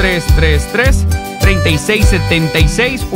1-800-333-3676.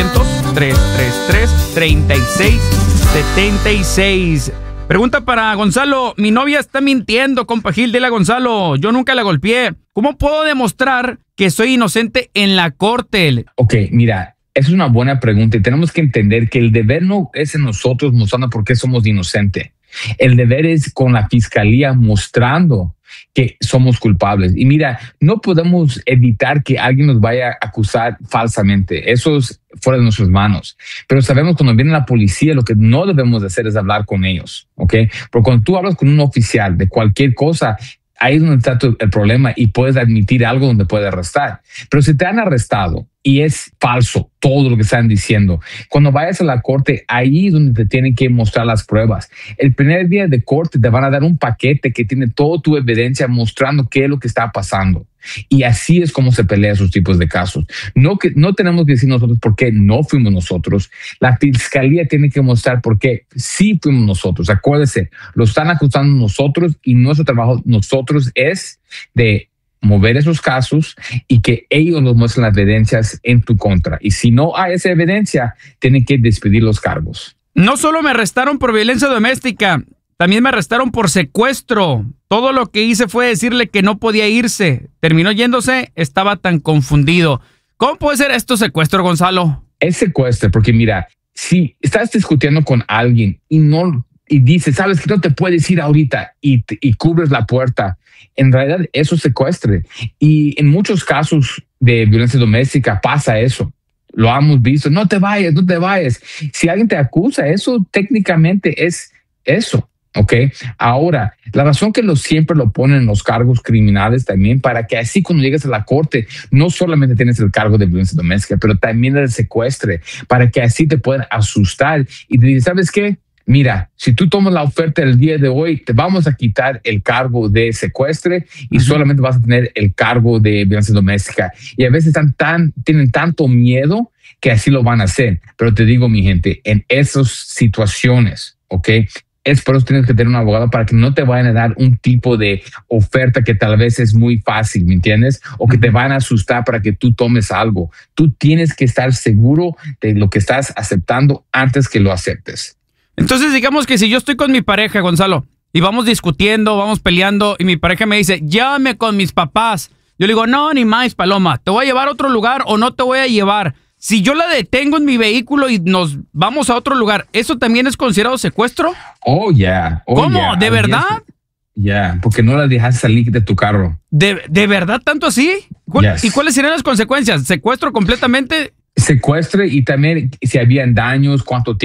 1-800-333-3676. Pregunta para Gonzalo. Mi novia está mintiendo, compa Gil. Dile a Gonzalo, yo nunca la golpeé. ¿Cómo puedo demostrar que soy inocente en la corte? Ok, mira, esa es una buena pregunta y tenemos que entender que el deber no es en nosotros mostrando por qué somos inocentes. El deber es con la fiscalía mostrando que somos culpables. Y mira, no podemos evitar que alguien nos vaya a acusar falsamente. Eso es fuera de nuestras manos. Pero sabemos cuando viene la policía, lo que no debemos de hacer es hablar con ellos, ¿ok? Porque cuando tú hablas con un oficial de cualquier cosa, ahí es donde está el problema y puedes admitir algo donde puedes arrestar. Pero si te han arrestado y es falso todo lo que están diciendo, cuando vayas a la corte, ahí es donde te tienen que mostrar las pruebas. El primer día de corte te van a dar un paquete que tiene toda tu evidencia mostrando qué es lo que está pasando. Y así es como se pelea esos tipos de casos. No tenemos que decir nosotros por qué no fuimos nosotros. La fiscalía tiene que mostrar por qué sí fuimos nosotros. Acuérdese, lo están acusando nosotros y nuestro trabajo nosotros es de mover esos casos y que ellos nos muestren las evidencias en tu contra. Y si no hay esa evidencia, tienen que despedir los cargos. No solo me arrestaron por violencia doméstica, también me arrestaron por secuestro. Todo lo que hice fue decirle que no podía irse. Terminó yéndose, estaba tan confundido. ¿Cómo puede ser esto secuestro, Gonzalo? Es secuestro, porque mira, si estás discutiendo con alguien y dices, sabes que no te puedes ir ahorita y cubres la puerta, en realidad eso es secuestre. Y en muchos casos de violencia doméstica pasa eso. Lo hemos visto. No te vayas, no te vayas. Si alguien te acusa, eso técnicamente es eso. Ok, ahora, la razón que siempre lo ponen en los cargos criminales también, para que así cuando llegues a la corte, no solamente tienes el cargo de violencia doméstica, pero también el secuestre, para que así te puedan asustar y te dicen, ¿sabes qué? Mira, si tú tomas la oferta del día de hoy, te vamos a quitar el cargo de secuestre y solamente vas a tener el cargo de violencia doméstica. Y a veces tienen tanto miedo que así lo van a hacer. Pero te digo, mi gente, en esas situaciones, ¿ok? Es por eso tienes que tener un abogado para que no te vayan a dar un tipo de oferta que tal vez es muy fácil, ¿me entiendes? O que te van a asustar para que tú tomes algo. Tú tienes que estar seguro de lo que estás aceptando antes que lo aceptes. Entonces, digamos que si yo estoy con mi pareja, Gonzalo, y vamos discutiendo, vamos peleando, y mi pareja me dice, llévame con mis papás. Yo le digo, no, ni más, Paloma, te voy a llevar a otro lugar o no te voy a llevar. Si yo la detengo en mi vehículo y nos vamos a otro lugar, ¿eso también es considerado secuestro? Oh, yeah. ¿Cómo? Yeah. ¿De verdad? Ya, porque no la dejas salir de tu carro. ¿De verdad tanto así? Yes. ¿Y cuáles serían las consecuencias? ¿Secuestro completamente? Secuestre y también si habían daños, cuánto tiempo.